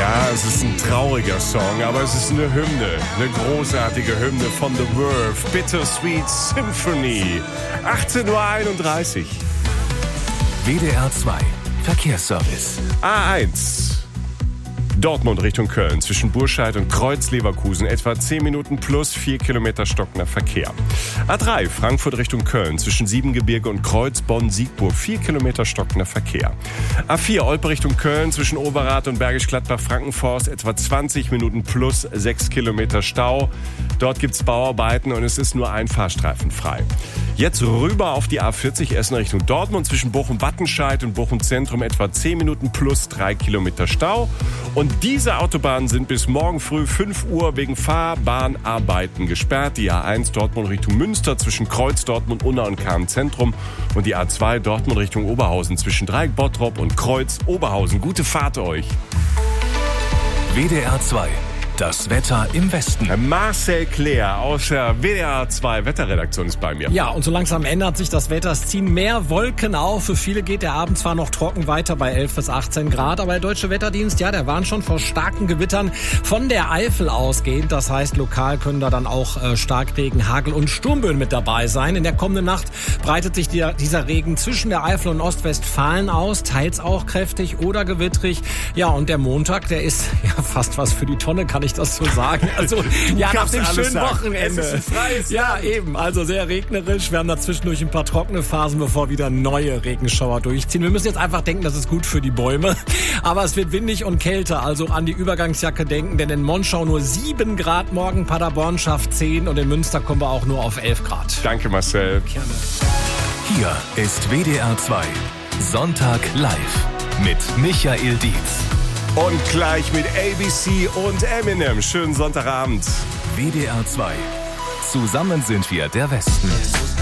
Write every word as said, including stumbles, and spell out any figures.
Ja, es ist ein trauriger Song, aber es ist eine Hymne, eine großartige Hymne von The Verve, Bittersweet Symphony. achtzehn Uhr einunddreißig. W D R zwei Verkehrsservice. A eins. Dortmund Richtung Köln zwischen Burscheid und Kreuz-Leverkusen etwa zehn Minuten plus vier Kilometer stockender Verkehr. A drei Frankfurt Richtung Köln zwischen Siebengebirge und Kreuz-Bonn-Siegburg vier Kilometer stockender Verkehr. A vier Olpe Richtung Köln zwischen Overath und Bergisch Gladbach-Frankenforst etwa zwanzig Minuten plus sechs Kilometer Stau. Dort gibt's Bauarbeiten und es ist nur ein Fahrstreifen frei. Jetzt rüber auf die A vierzig Essen Richtung Dortmund zwischen Bochum-Wattenscheid und Bochum-Zentrum etwa zehn Minuten plus drei Kilometer Stau. Und diese Autobahnen sind bis morgen früh fünf Uhr wegen Fahrbahnarbeiten gesperrt. Die A eins Dortmund Richtung Münster zwischen Kreuz Dortmund Unna und Kahn-Zentrum und die A zwei Dortmund Richtung Oberhausen zwischen Dreieck Bottrop und Kreuz Oberhausen. Gute Fahrt euch. W D R zwei. Das Wetter im Westen. Marcel Claire aus der W D R zwei Wetterredaktion ist bei mir. Ja, und so langsam ändert sich das Wetter. Es ziehen mehr Wolken auf. Für viele geht der Abend zwar noch trocken weiter bei elf bis achtzehn Grad, aber der Deutsche Wetterdienst, ja, der warnt schon vor starken Gewittern von der Eifel ausgehend. Das heißt, lokal können da dann auch äh, Starkregen, Hagel und Sturmböen mit dabei sein. In der kommenden Nacht breitet sich die, dieser Regen zwischen der Eifel und Ostwestfalen aus, teils auch kräftig oder gewittrig. Ja, und der Montag, der ist ja fast was für die Tonne, kann ich das so sagen. Also, ja, nach dem schönen sagen. Wochenende. Es ist ein freies Ja, eben. Also sehr regnerisch. Wir haben da zwischendurch ein paar trockene Phasen, bevor wieder neue Regenschauer durchziehen. Wir müssen jetzt einfach denken, das ist gut für die Bäume. Aber es wird windig und kälter. Also an die Übergangsjacke denken, denn in Monschau nur sieben Grad morgen, Paderborn schafft zehn und in Münster kommen wir auch nur auf elf Grad. Danke, Marcel. Gerne. Hier ist W D R zwei. Sonntag live mit Michael Dietz. Und gleich mit A B C und Eminem. Schönen Sonntagabend. W D R zwei. Zusammen sind wir der Westen.